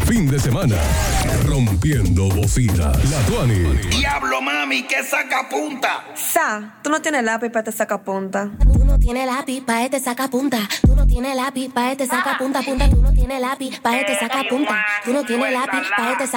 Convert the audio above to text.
fin de semana. Rompiendo bocina. La Tuani. Diablo, mami, que saca punta. Tú no tienes lápiz para te saca punta. Tú no tienes lápiz pa' este saca punta. Tú no tienes lápiz pa' este saca punta, punta. Tú no tienes lápiz pa' este saca punta. Tú no tienes lápiz pa' este saca